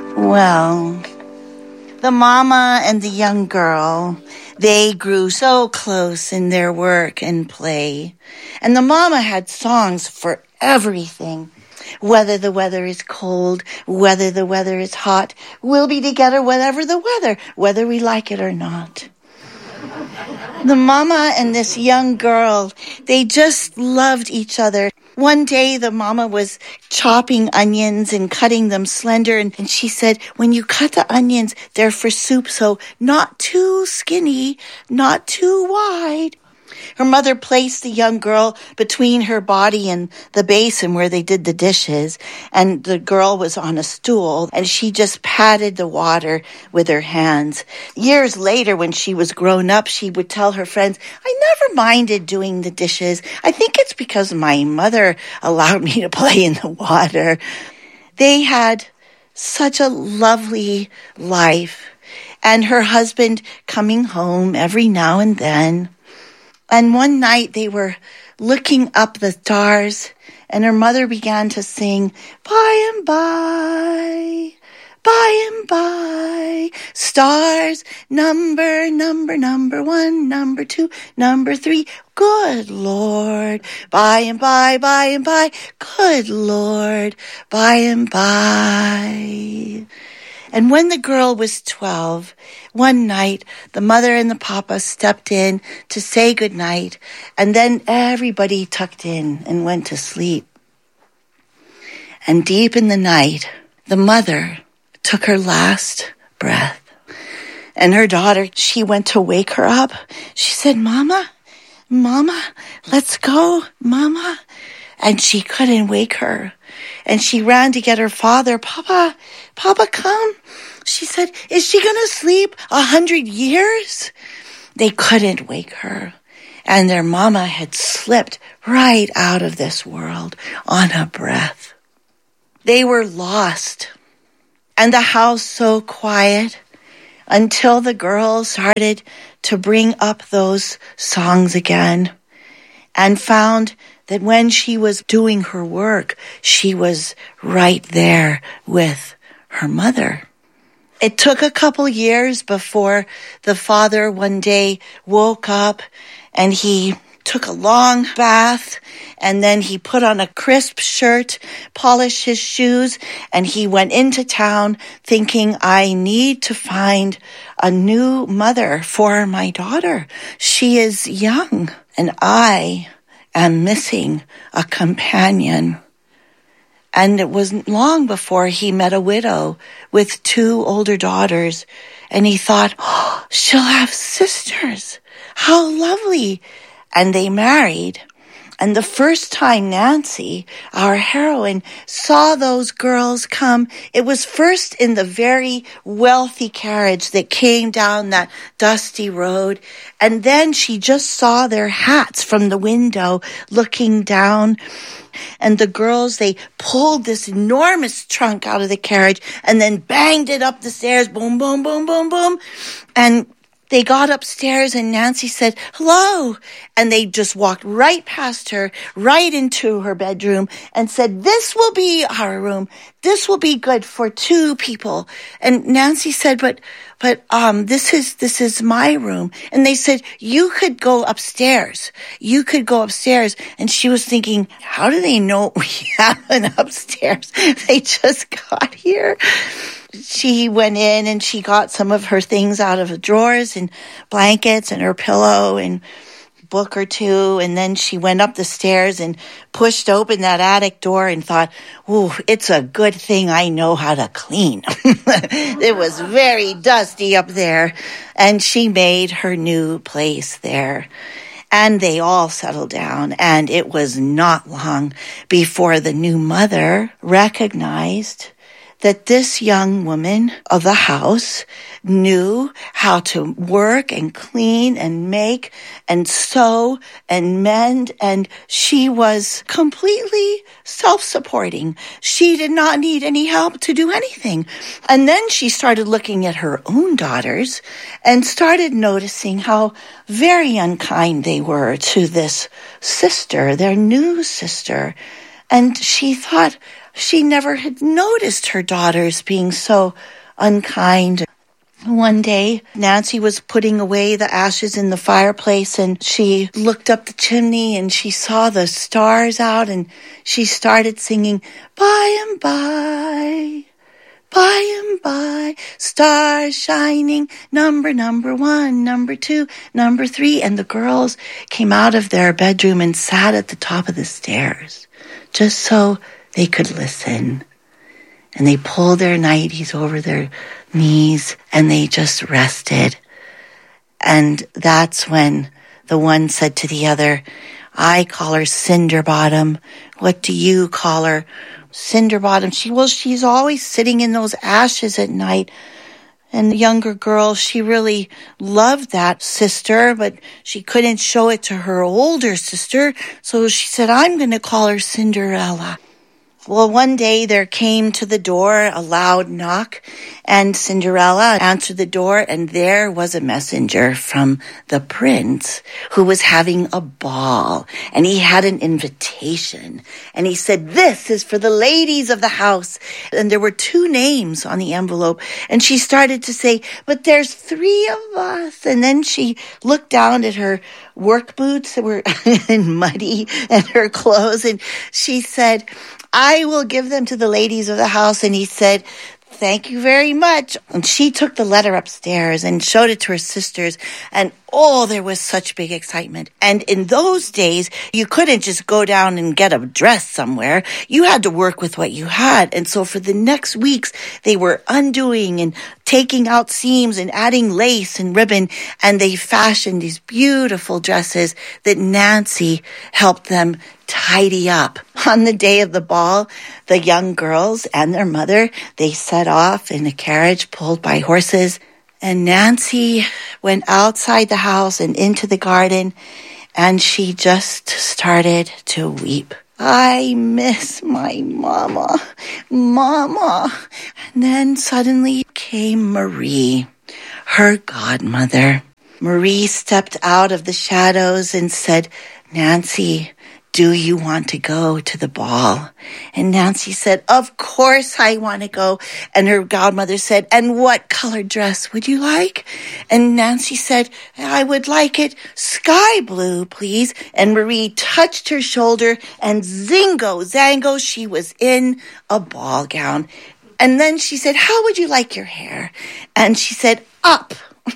Well, the mama and the young girl, they grew so close in their work and play. And the mama had songs for everything. Whether the weather is cold, whether the weather is hot, we'll be together whatever the weather, whether we like it or not. The mama and this young girl, they just loved each other. One day, the mama was chopping onions and cutting them slender, and she said, when you cut the onions, they're for soup, so not too skinny, not too wide. Her mother placed the young girl between her body and the basin where they did the dishes, and the girl was on a stool, and she just patted the water with her hands. Years later, when she was grown up, she would tell her friends, I never minded doing the dishes. I think it's because my mother allowed me to play in the water. They had such a lovely life, and her husband coming home every now and then. And one night they were looking up the stars, and her mother began to sing, by and by, stars, number 1, number 2, number 3, good Lord, by and by, good Lord, by and by. And when the girl was 12, one night, the mother and the papa stepped in to say goodnight, and then everybody tucked in and went to sleep. And deep in the night, the mother took her last breath. And her daughter, she went to wake her up. She said, Mama, let's go, Mama. And she couldn't wake her. And she ran to get her father. Papa, come. She said, is she going to sleep 100 years? They couldn't wake her. And their mama had slipped right out of this world on a breath. They were lost. And the house so quiet until the girl started to bring up those songs again and found that when she was doing her work, she was right there with her mother. It took a couple years before the father one day woke up and he took a long bath, and then he put on a crisp shirt, polished his shoes, and he went into town thinking, I need to find a new mother for my daughter. She is young, and I am missing a companion. And it wasn't long before he met a widow with 2 older daughters, and he thought, oh, she'll have sisters. How lovely. And they married. And the first time Nancy, our heroine, saw those girls come, it was first in the very wealthy carriage that came down that dusty road. And then she just saw their hats from the window looking down. And the girls, they pulled this enormous trunk out of the carriage and then banged it up the stairs. Boom, boom, boom, boom, boom. And they got upstairs and Nancy said, hello. And they just walked right past her, right into her bedroom and said, this will be our room. This will be good for 2 people. And Nancy said, but this is my room. And they said, you could go upstairs. You could go upstairs. And she was thinking, how do they know we have an upstairs? They just got here. She went in and she got some of her things out of the drawers and blankets and her pillow and book or 2. And then she went up the stairs and pushed open that attic door and thought, ooh, it's a good thing I know how to clean. It was very dusty up there. And she made her new place there. And they all settled down. And it was not long before the new mother recognized that this young woman of the house knew how to work and clean and make and sew and mend, and she was completely self-supporting. She did not need any help to do anything. And then she started looking at her own daughters and started noticing how very unkind they were to this sister, their new sister. And she thought, She never had noticed her daughters being so unkind. One day, Nancy was putting away the ashes in the fireplace, and she looked up the chimney and she saw the stars out, and she started singing, "By and by, by and by, stars shining, number 1, number 2, number 3. And the girls came out of their bedroom and sat at the top of the stairs, just so they could listen. And they pulled their nighties over their knees and they just rested. And that's when the one said to the other, "I call her Cinderbottom. What do you call her?" Cinderbottom, she's always sitting in those ashes at night. And the younger girl, she really loved that sister, but she couldn't show it to her older sister. So she said, "I'm going to call her Cinderella." Well, one day there came to the door a loud knock, and Cinderella answered the door, and there was a messenger from the prince who was having a ball, and he had an invitation, and he said, "This is for the ladies of the house." And there were 2 names on the envelope, and she started to say, "But there's 3 of us." And then she looked down at her work boots that were muddy and her clothes, and she said, "I will give them to the ladies of the house." And he said, "Thank you very much." And she took the letter upstairs and showed it to her sisters. And there was such big excitement. And in those days, you couldn't just go down and get a dress somewhere. You had to work with what you had. And so for the next weeks, they were undoing and taking out seams and adding lace and ribbon. And they fashioned these beautiful dresses that Nancy helped them tidy up. On the day of the ball, the young girls and their mother, they set off in a carriage pulled by horses. And Nancy went outside the house and into the garden, and she just started to weep. "I miss my mama. And then suddenly came Marie, her godmother. Marie stepped out of the shadows and said, "Nancy, do you want to go to the ball?" And Nancy said, "Of course I want to go." And her godmother said, "And what colored dress would you like?" And Nancy said, "I would like it sky blue, please." And Marie touched her shoulder, and zingo, zango, she was in a ball gown. And then she said, "How would you like your hair?" And she said, "Up."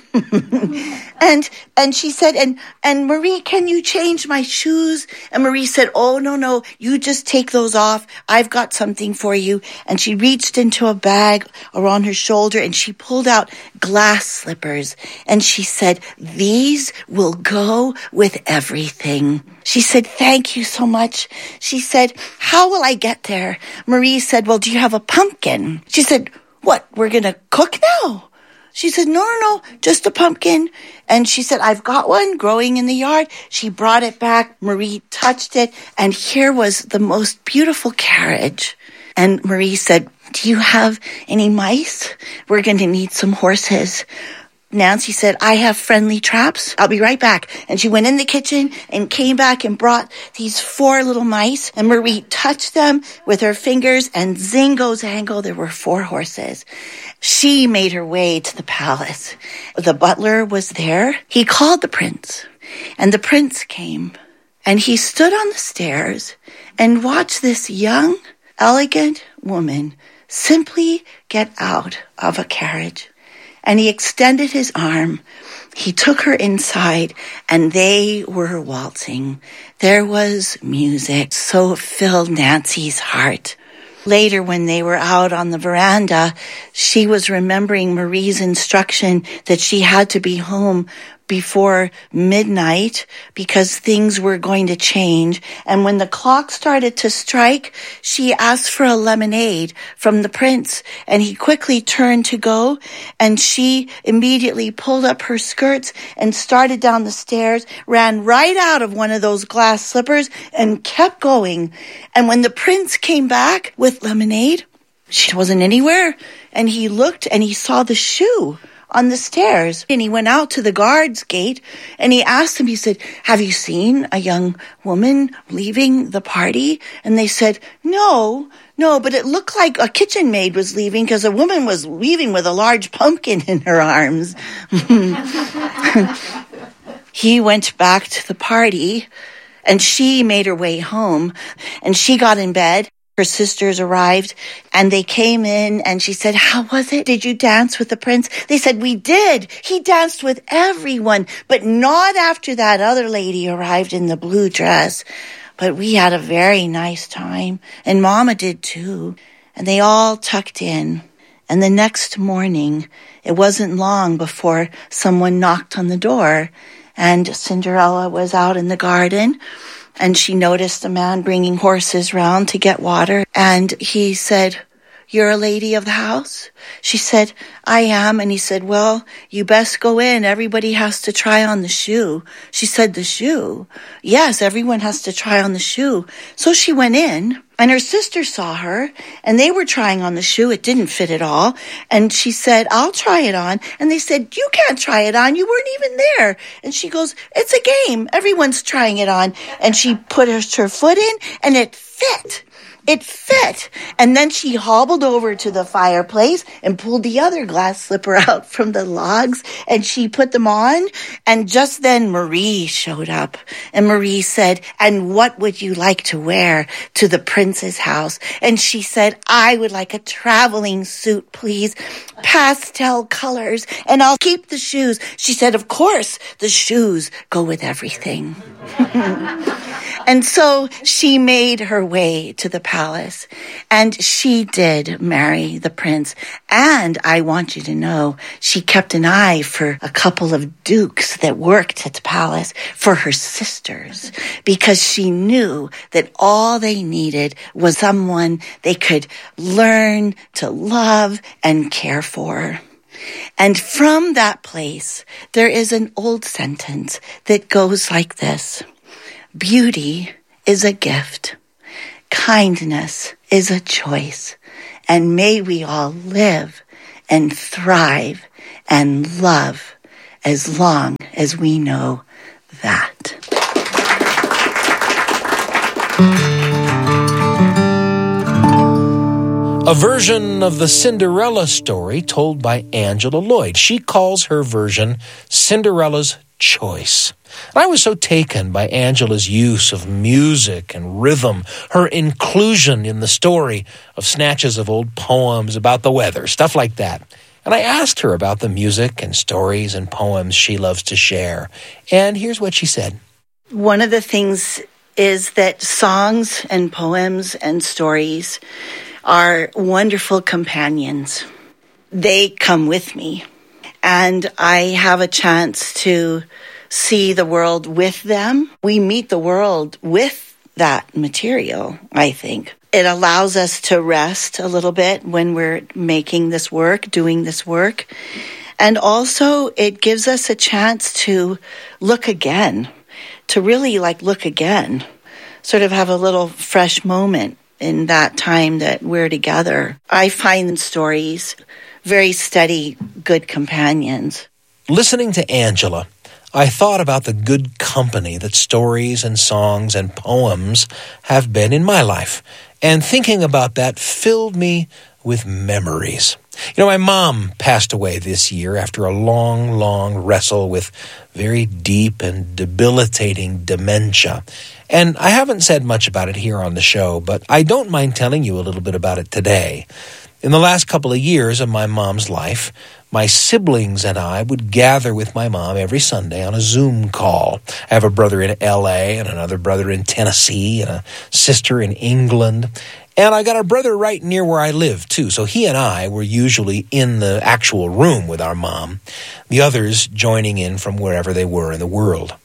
and she said, and Marie, "Can you change my shoes?" And Marie said, "Oh, no, you just take those off. I've got something for you." And she reached into a bag around her shoulder and she pulled out glass slippers. And she said, "These will go with everything." She said, "Thank you so much." She said, "How will I get there?" Marie said, "Well, do you have a pumpkin?" She said, "What, we're going to cook now?" She said, no, just a pumpkin." And she said, "I've got one growing in the yard." She brought it back. Marie touched it, and here was the most beautiful carriage. And Marie said, "Do you have any mice? We're going to need some horses." Nancy said, "I have friendly traps. I'll be right back." And she went in the kitchen and came back and brought these 4 little mice. And Marie touched them with her fingers, and zingo zango, there were 4 horses. She made her way to the palace. The butler was there. He called the prince, and the prince came. And he stood on the stairs and watched this young, elegant woman simply get out of a carriage. And he extended his arm. He took her inside, and they were waltzing. There was music, so it filled Nancy's heart. Later, when they were out on the veranda, she was remembering Marie's instruction that she had to be home before midnight because things were going to change. And when the clock started to strike, she asked for a lemonade from the prince, and he quickly turned to go, and she immediately pulled up her skirts and started down the stairs, ran right out of one of those glass slippers and kept going. And when the prince came back with lemonade, she wasn't anywhere. And he looked and he saw the shoe on the stairs. And he went out to the guard's gate and he asked them, he said, "Have you seen a young woman leaving the party?" And they said, No, No, but it looked like a kitchen maid was leaving because a woman was leaving with a large pumpkin in her arms. He went back to the party, and she made her way home, and she got in bed. Her sisters arrived, and they came in, and she said, "How was it? Did you dance with the prince?" They said, "We did. He danced with everyone, but not after that other lady arrived in the blue dress. But we had a very nice time, and Mama did too." And they all tucked in. And the next morning, it wasn't long before someone knocked on the door, and Cinderella was out in the garden, and she noticed a man bringing horses round to get water. And he said, "You're a lady of the house?" She said, "I am." And he said, "Well, you best go in. Everybody has to try on the shoe." She said, "The shoe?" "Yes, everyone has to try on the shoe." So she went in, and her sister saw her, and they were trying on the shoe. It didn't fit at all. And she said, "I'll try it on." And they said, "You can't try it on. You weren't even there." And she goes, "It's a game. Everyone's trying it on." And she put her foot in, and it fit. It fit. And then she hobbled over to the fireplace and pulled the other glass slipper out from the logs, and she put them on. And just then Marie showed up, and Marie said, "And what would you like to wear to the prince's house?" And she said, "I would like a traveling suit, please. Pastel colors, and I'll keep the shoes." She said, "Of course, the shoes go with everything." And so she made her way to the palace, and she did marry the prince. And I want you to know, she kept an eye for a couple of dukes that worked at the palace for her sisters, because she knew that all they needed was someone they could learn to love and care for. And from that place, there is an old sentence that goes like this: beauty is a gift. Kindness is a choice. And may we all live and thrive and love as long as we know that. A version of the Cinderella story told by Angela Lloyd. She calls her version Cinderella's Choice. And I was so taken by Angela's use of music and rhythm, her inclusion in the story of snatches of old poems about the weather, stuff like that. And I asked her about the music and stories and poems she loves to share. And here's what she said. One of the things is that songs and poems and stories are wonderful companions. They come with me, and I have a chance to see the world with them. We meet the world with that material, I think. It allows us to rest a little bit when we're making this work, doing this work. And also it gives us a chance to look again, to really look again, sort of have a little fresh moment in that time that we're together. I find stories very steady, good companions. Listening to Angela, I thought about the good company that stories and songs and poems have been in my life. And thinking about that filled me with memories. My mom passed away this year after a long, long wrestle with very deep and debilitating dementia. And I haven't said much about it here on the show, but I don't mind telling you a little bit about it today. In the last couple of years of my mom's life, my siblings and I would gather with my mom every Sunday on a Zoom call. I have a brother in L.A. and another brother in Tennessee and a sister in England. And I got a brother right near where I live, too. So he and I were usually in the actual room with our mom, the others joining in from wherever they were in the world.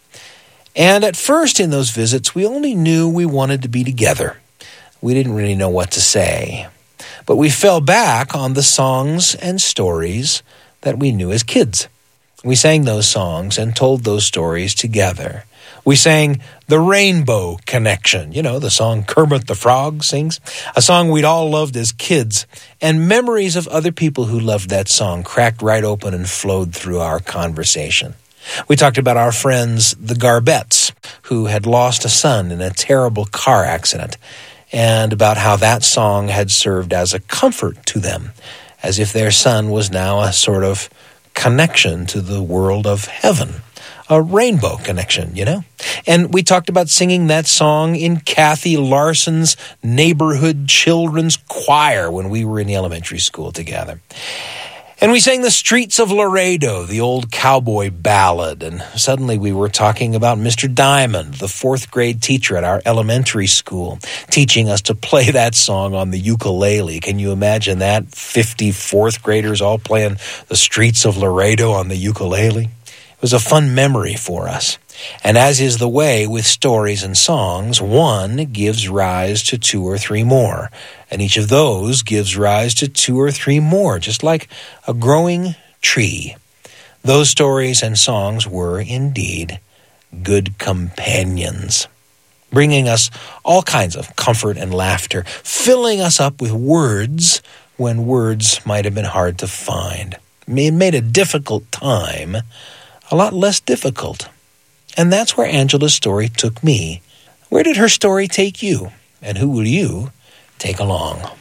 And at first in those visits, we only knew we wanted to be together. We didn't really know what to say. But we fell back on the songs and stories that we knew as kids. We sang those songs and told those stories together. We sang The Rainbow Connection, the song Kermit the Frog sings, a song we'd all loved as kids, and memories of other people who loved that song cracked right open and flowed through our conversation. We talked about our friends, the Garbettes, who had lost a son in a terrible car accident. and about how that song had served as a comfort to them, as if their son was now a sort of connection to the world of heaven. A rainbow connection, you know? And we talked about singing that song in Kathy Larson's neighborhood children's choir when we were in the elementary school together. And we sang The Streets of Laredo, the old cowboy ballad. And suddenly we were talking about Mr. Diamond, the fourth grade teacher at our elementary school, teaching us to play that song on the ukulele. Can you imagine that? 50 fourth graders all playing The Streets of Laredo on the ukulele. It was a fun memory for us. And as is the way with stories and songs, one gives rise to two or three more. And each of those gives rise to two or three more, just like a growing tree. Those stories and songs were indeed good companions, bringing us all kinds of comfort and laughter, filling us up with words when words might have been hard to find. It made a difficult time a lot less difficult. And that's where Angela's story took me. Where did her story take you? And who will you take along?